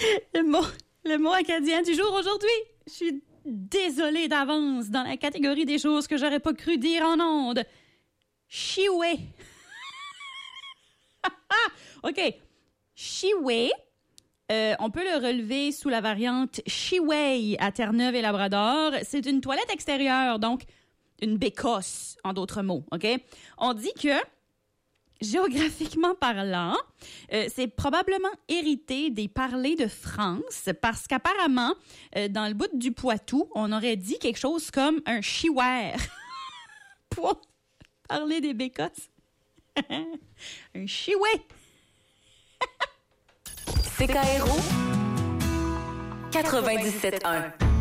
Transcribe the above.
Le mot, le mot acadien du jour aujourd'hui. Je suis désolée d'avance dans la catégorie des choses que j'aurais pas cru dire en ondes. Chioué. OK. Chioué. On peut le relever sous la variante Chiway à Terre-Neuve et Labrador. C'est une toilette extérieure, donc une bécosse, en d'autres mots. OK? On dit que, géographiquement parlant, c'est probablement hérité des parlers de France parce qu'apparemment, dans le bout du Poitou, on aurait dit quelque chose comme un chiouère pour parler des bécosses. Un chioué. CKRO 97.1